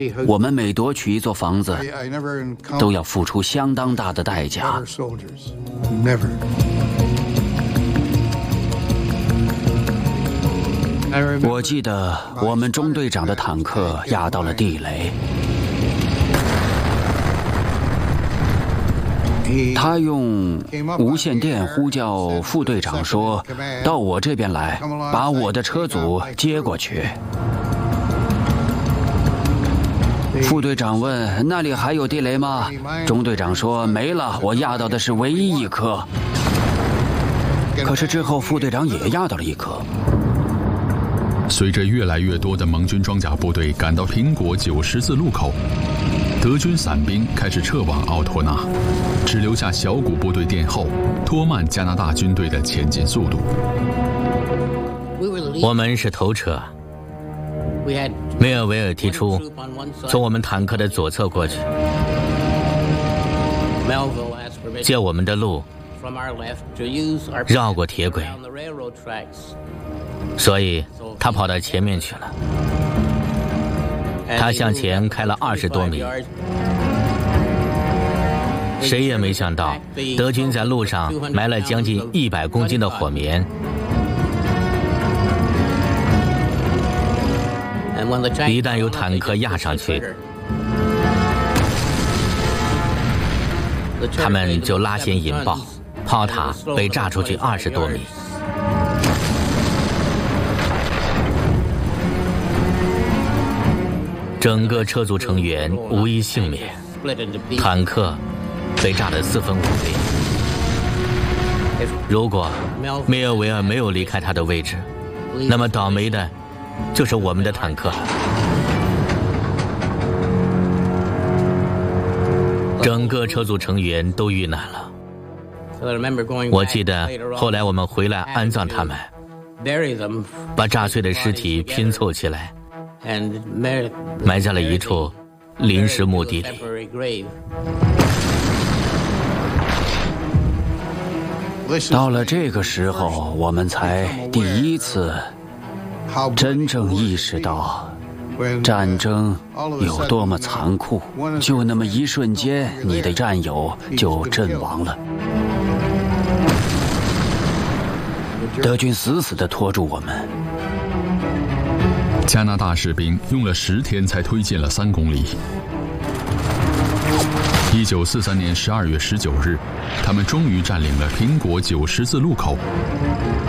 我们每夺取一座房子，都要付出相当大的代价。我记得我们中队长的坦克压到了地雷，他用无线电呼叫副队长说：“到我这边来，把我的车组接过去。”副队长问：“那里还有地雷吗？”中队长说：“没了，我压到的是唯一一颗。”可是之后副队长也压到了一颗。 随着越来越多的盟军装甲部队赶到苹果9十字路口，德军伞兵开始撤往奥托纳，只留下小股部队殿后，拖慢加拿大军队的前进速度。 我们是头车。梅尔维尔提出从我们坦克的左侧过去，借我们的路绕过铁轨，所以他跑到前面去了。他向前开了20多米，谁也没想到德军在路上埋了将近100公斤的火棉。一旦有坦克压上去，他们就拉弦引爆，炮塔被炸出去20多米。整个车组成员无一幸免，坦克被炸得4分5裂。如果梅尔维尔没有离开他的位置，那么倒霉的就是我们的坦克了。整个车组成员都遇难了。我记得后来我们回来安葬他们，把炸碎的尸体拼凑起来，埋在了一处临时墓地里。 到了这个时候，我们才第一次真正意识到战争有多么残酷，就那么一瞬间，你的战友就阵亡了。德军死死地拖住我们。 加拿大士兵用了10天才推进了3公里。1943年12月19日，他们终于占领了苹果9十字路口。